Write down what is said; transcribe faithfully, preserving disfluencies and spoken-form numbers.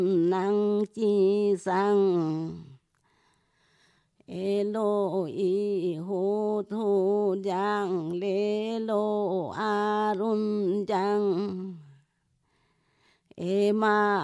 năng chi sang elo y hô thu giang lê lô a run giang e ma